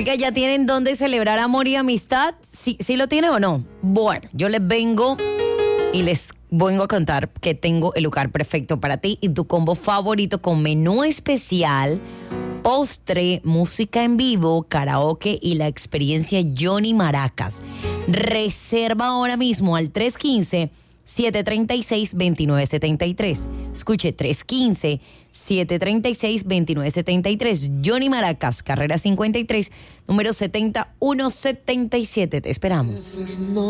Oiga, ¿ya tienen dónde celebrar amor y amistad? ¿Sí lo tienen o no? Bueno, yo les vengo a contar que tengo el lugar perfecto para ti y tu combo favorito con menú especial, postre, música en vivo, karaoke y la experiencia Johnny Maracas. Reserva ahora mismo al 315-736-2973. Escuche, 315-736-2973. Johnny Maracas, carrera 53, número 70177. Te esperamos.